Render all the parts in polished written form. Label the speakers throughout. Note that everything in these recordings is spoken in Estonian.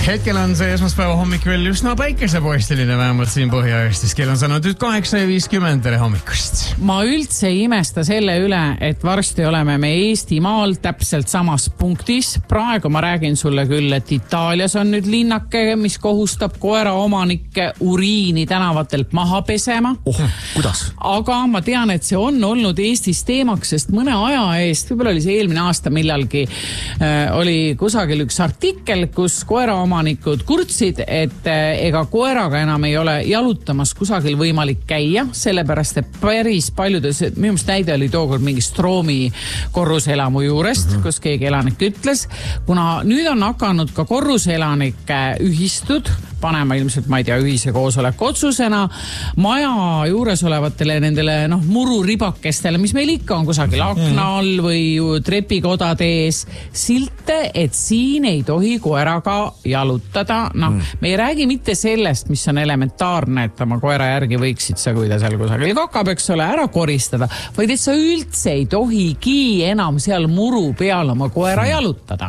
Speaker 1: Hetkel on see esmaspäeva hommik veel üsna päikesepoisteline, vähemalt siin Põhja-Eestis. Kell on saanud nüüd 8:50, tere hommikust.
Speaker 2: Ma üldse ei imesta selle üle, et varsti oleme me Eestimaal täpselt samas punktis. Praegu ma räägin sulle küll, et Itaalias on nüüd linnake, mis kohustab koeraomanikke uriini tänavatelt maha pesema.
Speaker 3: Kuidas?
Speaker 2: Aga ma tean, et see on olnud Eestis teemaks, sest mõne aja eest, võib-olla oli see eelmine aasta millalgi, oli kusagil üks artikkel, kus koeraomanikud kurtsid, et ega koeraga enam ei ole jalutamas kusagil võimalik käia, sellepärast, et päris paljudes, minu meelest näide oli tookord mingi Stroomi korruselamu juurest, kus keegi elanik ütles, kuna nüüd on hakanud ka korruselanike ühistud panema ilmselt, ma ei tea, ühise koosoleku otsusena maja juures olevatele nendele mururibakestele, mis meil ikka on kusagil akna all või trepikodade ees, silte, et siin ei tohi koeraga jalutada. Me ei räägi mitte sellest, mis on elementaarne, et oma koera järgi võiksid sa, kui ta seal kusagil kokab, eks ole, ära koristada, vaid et sa üldse ei tohigi enam seal muru peal oma koera jalutada.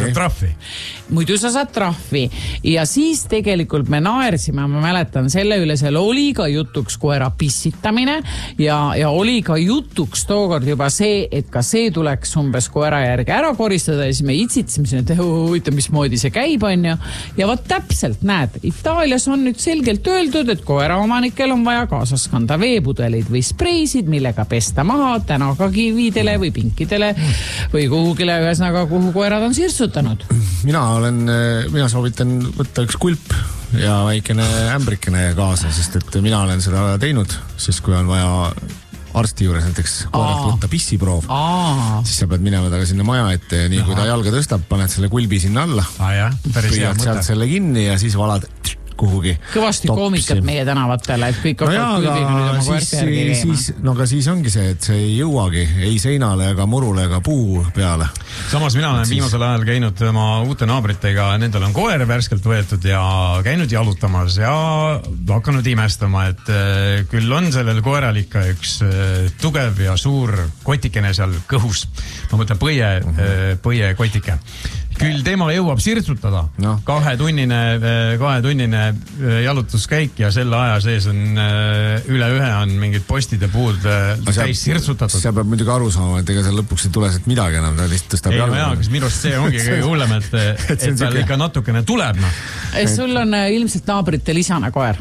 Speaker 2: Muidu sa saad trahvi. Ja siis tegelikult me naersime, ma mäletan selle üle, seal oli ka jutuks koera pissitamine ja oli ka jutuks tookord juba see, et ka see tuleks umbes koera järgi ära koristada ja siis me itsitsime, et huvitav, mismoodi see käib, on ju. Ja võt täpselt, näed, Itaalias on nüüd selgelt öeldud, et koeraomanikel on vaja kaasas kanda veepudeleid või spreisid, millega pesta maha tänaga kividele või pinkidele või kuhugile ühesõnaga, kuhu koerad on sirtsutanud.
Speaker 3: Mina soovitan võtta üks kulp ja väikene ämbrikene kaasa, sest et mina olen seda teinud, sest kui on vaja arsti juures näiteks koeralt võtta pissiproov, siis sa pead minema taga sinna maja ette ja nii kui ta jalga tõstab, paned selle kulbi sinna alla, püüad sealt selle kinni ja siis valad kuhugi.
Speaker 2: Kõvasti koomikat meie tänavatele, et kõik
Speaker 3: aga siis ongi see, et see ei jõuagi ei seinale ega murule ega puu peale.
Speaker 1: Samas mina olen viimasel ajal käinud oma uute naabritega, nendel on koer värskelt võetud ja käinud jalutamas ja hakanud imestama, et küll on sellel koeral ikka üks tugev ja suur kotikene seal kõhus. Ma mõtlen põie kotike. Küll tema jõuab sirtsutada. Kahetunnine jalutuskäik ja selle aja sees on üle ühe on mingid postide puud täis sirtsutatud.
Speaker 3: See peab muidugi aru saama, et ega seal lõpuks ei tule sealt midagi enam, ta lihtsalt tõstab jalga.
Speaker 1: Kas minust see ongi kõige hullem, et seal ikka natukene tuleb.
Speaker 2: Sul on ilmselt naabritel isane koer.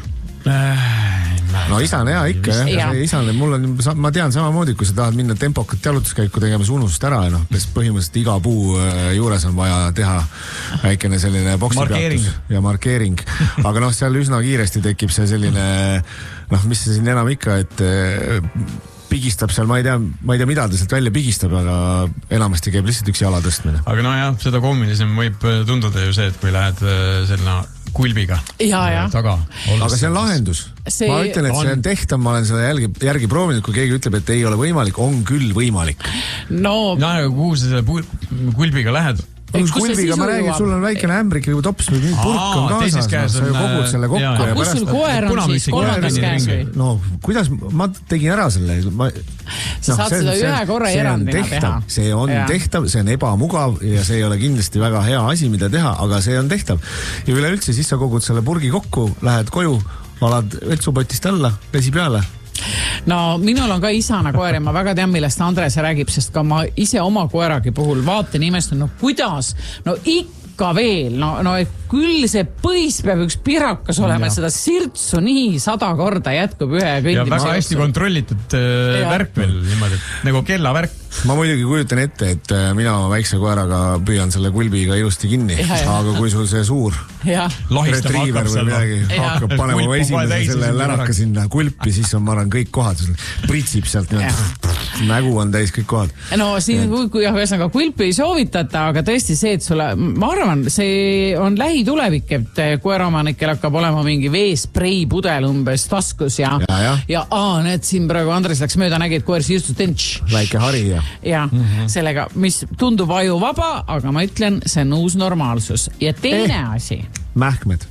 Speaker 3: No isane ikka, isane, ma tean samamoodi, kui sa tahad minna tempokat jalutuskäiku tegema, sa unust ära ja põhimõtteliselt iga puu juures on vaja teha väikene selline boksipeatus ja markeering. Aga seal üsna kiiresti tekib see selline, mis see siin enam ikka, et pigistab seal, ma ei tea, mida ta sealt välja pigistab, aga enamasti käib lihtsalt üks jala tõstmine.
Speaker 1: Aga seda koomilisem võib tunduda ju see, et kui lähed selline kulbiga taga.
Speaker 3: Aga see on lahendus. Ma ütlen, et see on tehtav, ma olen seda järgi proovinud, kui keegi ütleb, et ei ole võimalik, on küll võimalik.
Speaker 1: Kuhu sa selle kulbiga lähed?
Speaker 3: Kulbiga ma räägin, sul on väikene ämbrik või tops või purk on kaasas, sa ju kogud selle kokku.
Speaker 2: Kus sul koer on siis kolmandas käes või?
Speaker 3: No, kuidas, ma tegin ära selle.
Speaker 2: Sa saad seda ühe korra erandina teha.
Speaker 3: See on tehtav, see on ebamugav ja see ei ole kindlasti väga hea asi, mida teha, aga see on tehtav. Ja üleüldse siis sa kogud selle purgi kokku, lähed koju, valad vetsupotist alla, vesi peale.
Speaker 2: No minul on ka isana koer ja ma väga tean, millest Andres räägib, sest ka ma ise oma koeragi puhul vaatan imestun, kuidas, ikka veel, et küll see põis peab üks pirakas olema, et seda sirtsu nii 100 korda jätkub ühe kõndimise.
Speaker 1: Ja väga hästi kontrollitud värk veel, niimoodi, nagu kellavärk.
Speaker 3: Ma muidugi kujutan ette, et mina oma väikse koeraga püüan selle kulbiga ilusti kinni, aga kui sul see suur retriiver või midagi hakkab panema esimese selle läraka sinna kulpi, siis on, ma arvan, kõik kohad, pritsib sealt nägu on täis kõik kohad.
Speaker 2: No siin, kui ühesõnaga kulpi ei soovitata, aga tõesti see, et sulle, ma arvan, see on lähitulevik, et koeraomanikel hakkab olema mingi veesprei pudel umbes taskus ja need siin praegu Andres läks mööda, nägi, et koer sirstus
Speaker 3: väike hari
Speaker 2: ja sellega, mis tundub ajuvaba, aga ma ütlen, see on uus normaalsus. Ja teine asi.
Speaker 3: Mähkmed.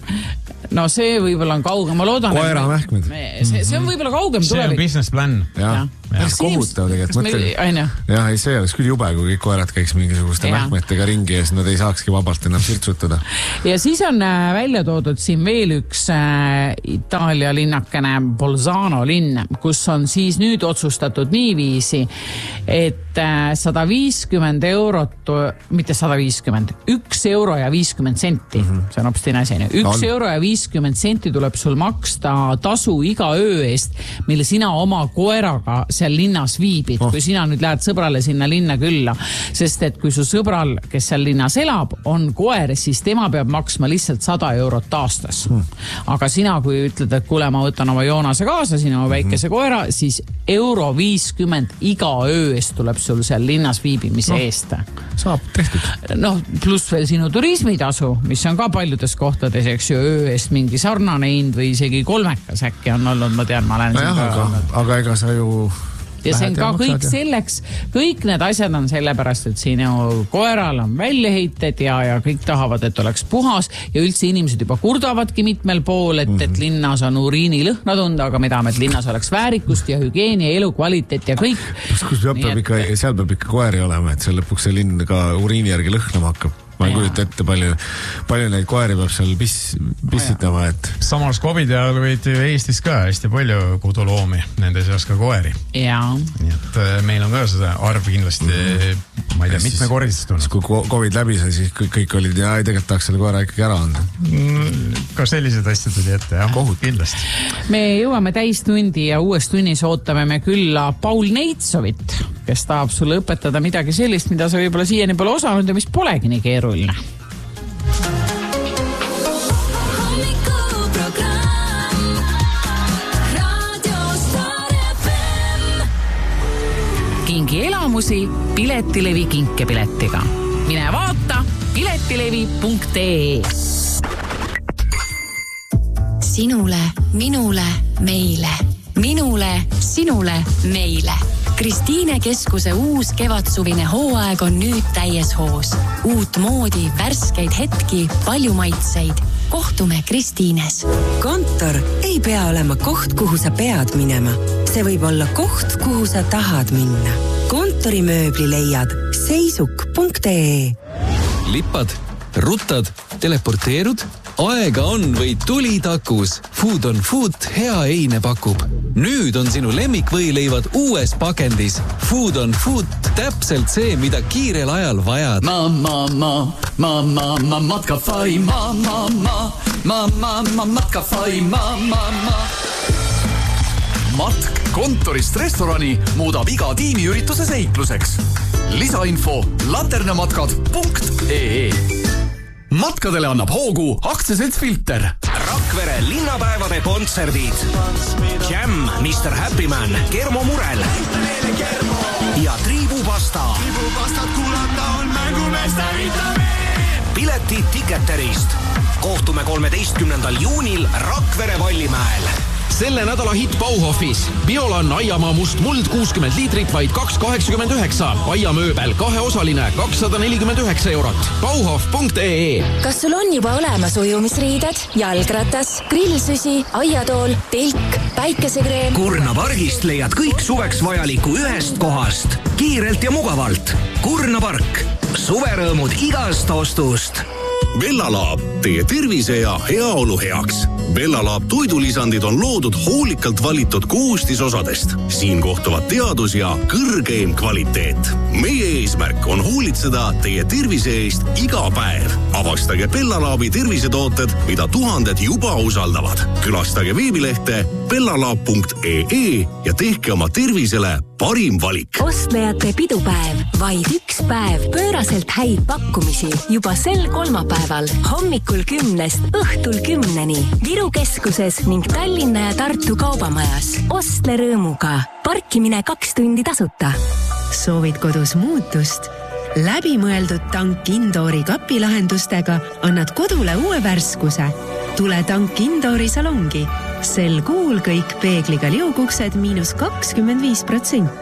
Speaker 2: No see võib-olla on kaugem, ma loodan.
Speaker 3: Koera mähkmed.
Speaker 2: See on võib-olla kaugem tulevik.
Speaker 1: See on business plan.
Speaker 3: kohutav tegelikult. Jah, ei, see oleks küll jube, kui kõik koerad käiks mingisuguste mähkmetega ringi ja siis nad ei saakski vabalt enam sirtsutada.
Speaker 2: Ja siis on välja toodud siin veel üks Itaalia linnakene Bolzano linn, kus on siis nüüd otsustatud niiviisi, et 150 eurot, mitte 150, 1 euro ja 50 senti, see on hoopis teine asi, 1 euro ja 50 senti tuleb sul maksta tasu iga öö eest, mille sina oma koeraga seal linnas viibid, kui sina nüüd lähed sõbrale sinna linna külla, sest et kui su sõbral, kes seal linnas elab, on koer, siis tema peab maksma lihtsalt 100 eurot aastas. Aga sina, kui ütled, et kuule, ma võtan oma Joonase kaasa, sina oma väikese koera, siis euro 50 iga öö eest tuleb sul seal linnas viibimise eest.
Speaker 3: Saab tehtud.
Speaker 2: Pluss veel sinu turismitasu, mis on ka paljudes kohtades, eks ju, öö eest mingi sarnane hind või isegi kolmekas äkki on olnud, ma tean, ma olen
Speaker 3: aga ega sa ju
Speaker 2: ja see on ka kõik selleks, kõik need asjad on sellepärast, et sinu koeral on väljaheited ja kõik tahavad, et oleks puhas ja üldse inimesed juba kurdavadki mitmel pool, et linnas on uriinilõhna tunda, aga me tahame, et linnas oleks väärikust ja hügieeni ja elukvaliteet ja kõik.
Speaker 3: Seal peab ikka koeri olema, et seal lõpuks see linn ka uriini järgi lõhnama hakkab. Ma ei kujuta ette, palju neid koeri peab seal pissitama, et...
Speaker 1: Samas COVID ajal võid Eestis ka hästi palju koduloomi, nende seas ka koeri.
Speaker 2: Jaa.
Speaker 1: Nii et meil on ka seda arv kindlasti, ma ei tea, mitmekordistunud.
Speaker 3: Kui COVID läbi sai, siis kõik olid ja tegelikult tahaks selle koera ikkagi ära anda.
Speaker 1: Ka sellised asjad tuli ette, jah. Kindlasti.
Speaker 2: Me jõuame täistundi ja uues tunnis ootame me külla Paul Neitsovit, kes tahab sulle õpetada midagi sellist, mida sa võib-olla siiani pole osanud ja mis polegi nii keeruline. Kingi elamusi Piletilevi kinkepiletiga. Mine vaata piletilevi.ee.
Speaker 4: Sinule, minule, meile. Minule, sinule, meile. Kristiine Keskuse uus kevadsuvine hooaeg on nüüd täies hoos. Uut moodi, värskeid hetki, palju maitseid. Kohtume Kristiines.
Speaker 5: Kontor ei pea olema koht, kuhu sa pead minema. See võib olla koht, kuhu sa tahad minna. Kontorimööbli leiad seisuk.ee.
Speaker 6: Lipad, ruttad, teleporteerud, aega on või tuli takus. Food on Food hea eine pakub. Nüüd on sinu lemmikvõileivad uues pakendis. Food on Food, täpselt see, mida kiirel ajal vajad.
Speaker 7: Matkafai, matkafai, Matk kontorist restorani muudab iga tiimiürituse seikluseks. Lisainfo laternamatkad.ee. Matkadele annab hoogu aktsiaselts Filter.
Speaker 8: Rakvere linnapäevade kontserdid. Jam, Mr. Happy Man, Kermo Murel ja Triibupasta.
Speaker 7: Triibupastat kuulata on mängumestarid.
Speaker 8: Piletid Ticketerist. Kohtume 13. juunil Rakvere Vallimäel.
Speaker 9: Selle nädala hitt Bauhofis. Biolan aiamaa must muld 60 liitrit vaid 2,89. Aiamööbel 2-osaline 249 eurot. Bauhof.ee.
Speaker 4: Kas sul on juba olemas ujumisriided, jalgratas, grillsüsi, aiatool, telk, päikesekreem?
Speaker 8: Kurna pargist leiad kõik suveks vajaliku ühest kohast. Kiirelt ja mugavalt. Kurna park. Suverõõmud igast ostust.
Speaker 10: Bellalaab, teie tervise ja heaolu heaks. Bellalaab toidulisandid on loodud hoolikalt valitud koostisosadest. Siin kohtuvad teadus ja kõrgeim kvaliteet. Meie eesmärk on hoolitseda teie tervise eest iga päev. Avastage Bellalaabi tervisetooted, mida tuhanded juba usaldavad. Külastage veebilehte bellalaab.ee ja tehke oma tervisele parim valik.
Speaker 4: Ostlejate pidupäev. Vaid üks päev. Pööraselt häid pakkumisi. Juba sel kolmapäeval. Hommikul 10-st õhtul 10-ni. Viru keskuses ning Tallinna ja Tartu kaubamajas. Ostle rõõmuga. Parkimine 2 tundi tasuta.
Speaker 11: Soovid kodus muutust? Läbimõeldud tank Indoori kapilahendustega annad kodule uue värskuse. Tule tank Indoori salongi. Sel kuul kõik peegliga liuguksed -25%.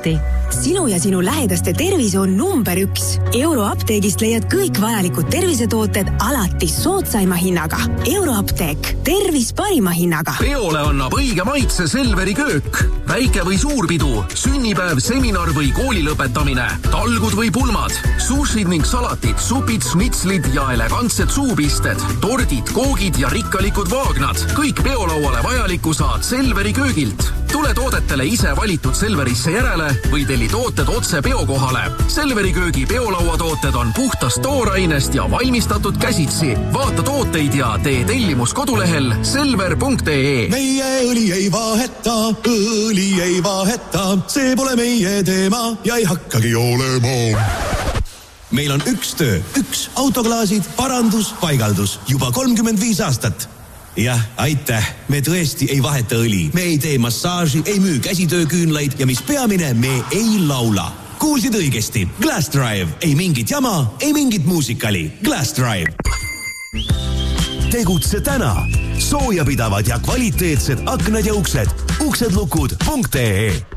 Speaker 5: Sinu ja sinu lähedaste tervis on number 1. Euroapteegist leiad kõik vajalikud tervisetooted alati soodsaima hinnaga. Euroapteek. Tervis parima hinnaga.
Speaker 9: Peole annab õige maitse Selveri köök. Väike või suurpidu, sünnipäev, seminar või kooli lõpetamine, talgud või pulmad, sushid ning salatid, supid, snitslid ja elegantsed suupisted, tordid, koogid ja rikkalikud vaagnad. Kõik peolauale vajaliku saad Selveri köögilt. Tule toodetele ise valitud Selverisse järele või telli tooted otse peokohale. Selveri köögi peolauatooted on puhtast toorainest ja valmistatud käsitsi. Vaata tooteid ja tee tellimus kodulehel selver.ee.
Speaker 12: Meie õli ei vaheta, õli ei vaheta, see pole meie teema ja ei hakkagi olema. Meil on üks töö, üks autoklaasid, parandus, paigaldus, juba 35 aastat. Jah, aitäh. Me tõesti ei vaheta õli. Me ei tee massaaži, ei müü käsitööküünlaid ja mis peamine, me ei laula. Kuulsid õigesti. Glass Drive. Ei mingit jama, ei mingit muusikali. Glass Drive. Tegutse täna. Soojapidavad ja kvaliteetsed aknad ja uksed. Uksedlukud.ee